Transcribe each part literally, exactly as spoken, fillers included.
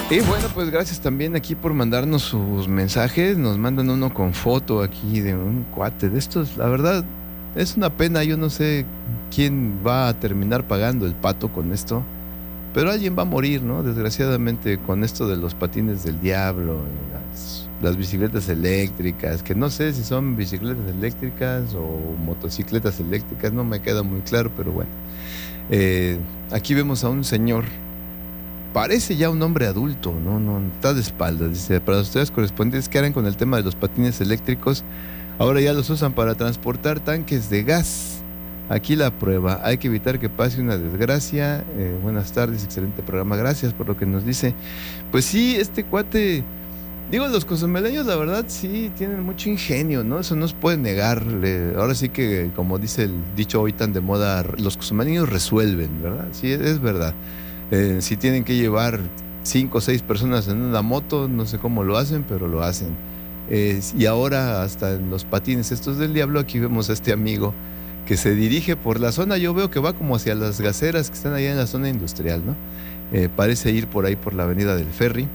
Y bueno, pues gracias también aquí por mandarnos sus mensajes. Nos mandan uno con foto aquí de un cuate de estos. La verdad, es una pena. Yo no sé quién va a terminar pagando el pato con esto, pero alguien va a morir, ¿no? Desgraciadamente, con esto de los patines del diablo, las, las bicicletas eléctricas, que no sé si son bicicletas eléctricas o motocicletas eléctricas, no me queda muy claro, pero bueno. Eh, aquí vemos a un señor. Parece ya un hombre adulto, no, no, está de espaldas. Dice, para los estudios correspondientes que harán con el tema de los patines eléctricos, ahora ya los usan para transportar tanques de gas. Aquí la prueba, hay que evitar que pase una desgracia. Eh, buenas tardes, excelente programa, gracias por lo que nos dice. Pues sí, este cuate, digo, los cozumeleños la verdad sí tienen mucho ingenio, ¿no? Eso no se puede negar. Le- ahora sí que, como dice el dicho hoy tan de moda, los cozumeleños resuelven, ¿verdad? Sí, es verdad. Eh, si tienen que llevar cinco o seis personas en una moto, no sé cómo lo hacen, pero lo hacen. Eh, y ahora hasta en los patines estos del diablo, aquí vemos a este amigo que se dirige por la zona. Yo veo que va como hacia las gaseras que están allá en la zona industrial, ¿no? Eh, parece ir por ahí por la avenida del Ferry.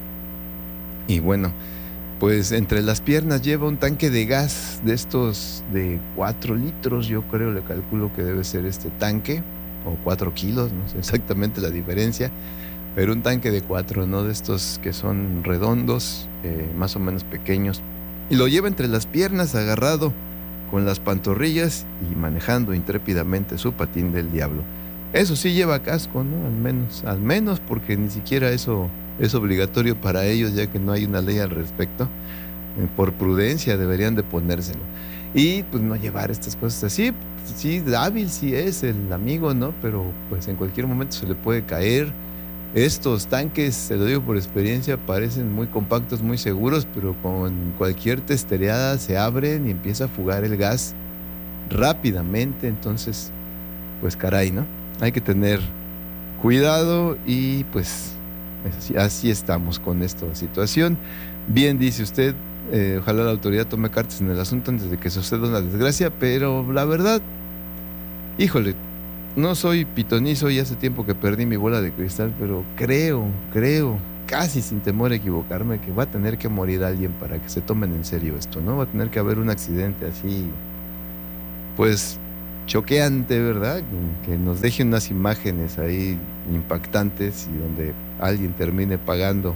Y bueno, pues entre las piernas lleva un tanque de gas de estos de cuatro litros, yo creo, le calculo que debe ser este tanque, o cuatro kilos, no sé exactamente la diferencia, pero un tanque de cuatro, ¿no? De estos que son redondos, eh, más o menos pequeños. Y lo lleva entre las piernas, agarrado con las pantorrillas y manejando intrépidamente su patín del diablo. Eso sí lleva casco, ¿no? Al menos, al menos porque ni siquiera eso es obligatorio para ellos, ya que no hay una ley al respecto. Eh, por prudencia deberían de ponérselo. Y pues no llevar estas cosas así. Sí, hábil sí es el amigo, ¿no? Pero pues en cualquier momento se le puede caer. Estos tanques, se lo digo por experiencia, parecen muy compactos, muy seguros, pero con cualquier testereada se abren y empieza a fugar el gas rápidamente. Entonces, pues caray, ¿no? Hay que tener cuidado y pues así, así estamos con esta situación. Bien, dice usted, eh, ojalá la autoridad tome cartas en el asunto antes de que suceda una desgracia, pero la verdad, híjole, no soy pitonizo y hace tiempo que perdí mi bola de cristal, pero creo, creo, casi sin temor a equivocarme, que va a tener que morir alguien para que se tomen en serio esto, ¿no? Va a tener que haber un accidente así, pues choqueante, ¿verdad? Que nos deje unas imágenes ahí impactantes y donde alguien termine pagando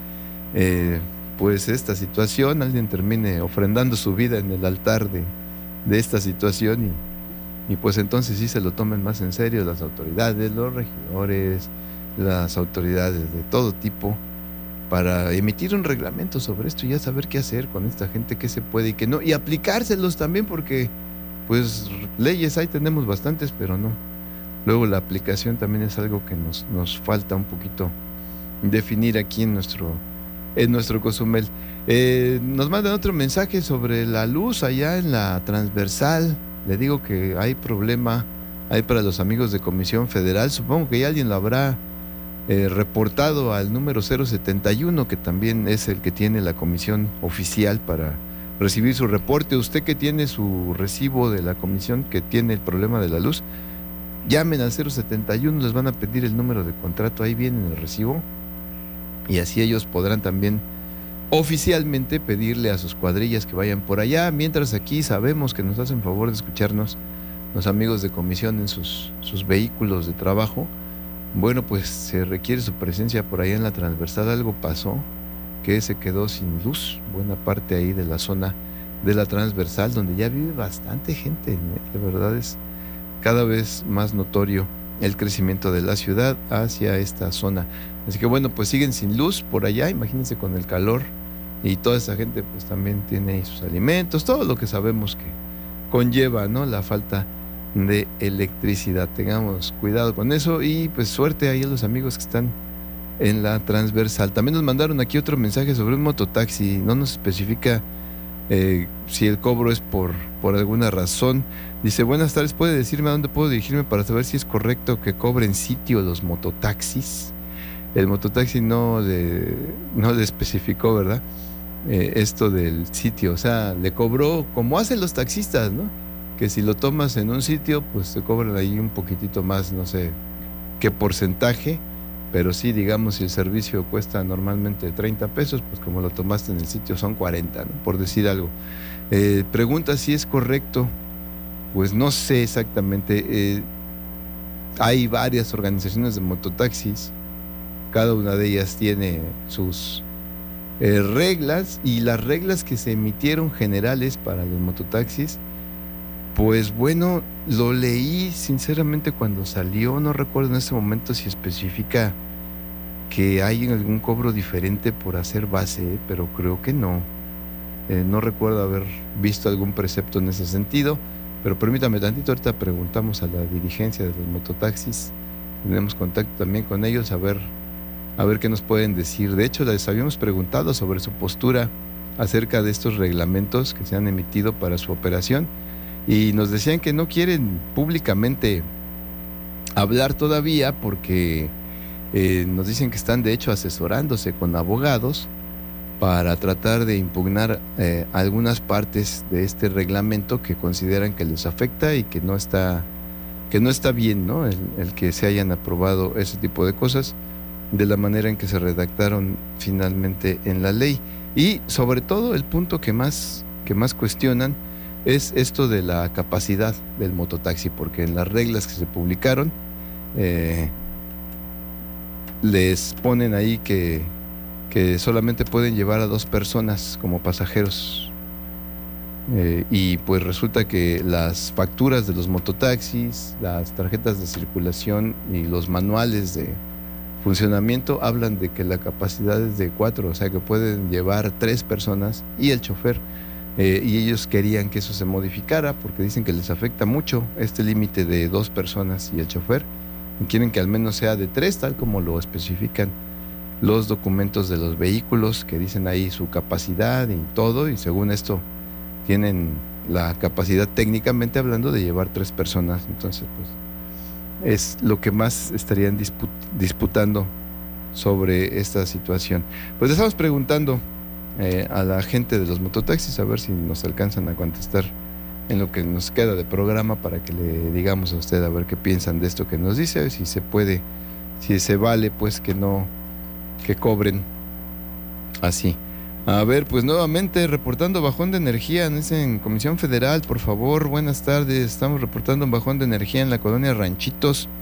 eh, pues esta situación, alguien termine ofrendando su vida en el altar de, de esta situación y, y pues entonces sí se lo tomen más en serio las autoridades, los regidores, las autoridades de todo tipo, para emitir un reglamento sobre esto y ya saber qué hacer con esta gente, qué se puede y qué no, y aplicárselos también, porque pues leyes ahí tenemos bastantes, pero no. Luego la aplicación también es algo que nos, nos falta un poquito definir aquí en nuestro, en nuestro Cozumel. Eh, nos mandan otro mensaje sobre la luz allá en la transversal. Le digo que hay problema ahí para los amigos de Comisión Federal. Supongo que ya alguien lo habrá eh, reportado al número cero setenta y uno, que también es el que tiene la comisión oficial para recibir su reporte. Usted que tiene su recibo de la comisión que tiene el problema de la luz, llamen al cero setenta y uno, les van a pedir el número de contrato, ahí viene en el recibo, y así ellos podrán también oficialmente pedirle a sus cuadrillas que vayan por allá, mientras aquí sabemos que nos hacen favor de escucharnos los amigos de comisión en sus, sus vehículos de trabajo. Bueno, pues se requiere su presencia por allá en la transversal. Algo pasó que se quedó sin luz buena parte ahí de la zona de la transversal, donde ya vive bastante gente, ¿eh? De verdad es cada vez más notorio el crecimiento de la ciudad hacia esta zona. Así que bueno, pues siguen sin luz por allá, imagínense con el calor, y toda esa gente pues también tiene ahí sus alimentos, todo lo que sabemos que conlleva, ¿no?, la falta de electricidad. Tengamos cuidado con eso y pues suerte ahí a los amigos que están en la transversal. También nos mandaron aquí otro mensaje sobre un mototaxi. No nos especifica eh, si el cobro es por, por alguna razón. Dice, buenas tardes, ¿puede decirme a dónde puedo dirigirme para saber si es correcto que cobren sitio los mototaxis? El mototaxi no le, no le especificó, ¿verdad? Eh, esto del sitio, o sea, le cobró como hacen los taxistas, ¿no? Que si lo tomas en un sitio, pues te cobran ahí un poquitito más, no sé qué porcentaje, pero sí, digamos, si el servicio cuesta normalmente treinta pesos, pues como lo tomaste en el sitio son cuarenta, ¿no? Por decir algo. Eh, pregunta si es correcto. Pues no sé exactamente. Eh, hay varias organizaciones de mototaxis, cada una de ellas tiene sus eh, reglas, y las reglas que se emitieron generales para los mototaxis, pues bueno, lo leí sinceramente cuando salió, no recuerdo en este momento si especifica que hay algún cobro diferente por hacer base, ¿eh? Pero creo que no. Eh, no recuerdo haber visto algún precepto en ese sentido, pero permítame tantito, ahorita preguntamos a la dirigencia de los mototaxis, tenemos contacto también con ellos, a ver, a ver qué nos pueden decir. De hecho, les habíamos preguntado sobre su postura acerca de estos reglamentos que se han emitido para su operación, y nos decían que no quieren públicamente hablar todavía porque eh, nos dicen que están de hecho asesorándose con abogados para tratar de impugnar eh, algunas partes de este reglamento que consideran que les afecta y que no está, que no está bien, ¿no? El, el que se hayan aprobado ese tipo de cosas de la manera en que se redactaron finalmente en la ley. Y sobre todo el punto que más, que más cuestionan es esto de la capacidad del mototaxi, porque en las reglas que se publicaron eh, les ponen ahí que que solamente pueden llevar a dos personas como pasajeros, eh, y pues resulta que las facturas de los mototaxis, las tarjetas de circulación y los manuales de funcionamiento hablan de que la capacidad es de cuatro, o sea que pueden llevar tres personas y el chofer, eh, y ellos querían que eso se modificara porque dicen que les afecta mucho este límite de dos personas y el chofer, y quieren que al menos sea de tres, tal como lo especifican los documentos de los vehículos, que dicen ahí su capacidad y todo, y según esto tienen la capacidad técnicamente hablando de llevar tres personas. Entonces pues es lo que más estarían disput disputando sobre esta situación. Pues le estamos preguntando eh, a la gente de los mototaxis a ver si nos alcanzan a contestar en lo que nos queda de programa, para que le digamos a usted a ver qué piensan de esto que nos dice, si se puede, si se vale pues que no que cobren así. A ver, pues nuevamente reportando bajón de energía en, ese, en Comisión Federal, por favor, buenas tardes. Estamos reportando un bajón de energía en la colonia Ranchitos.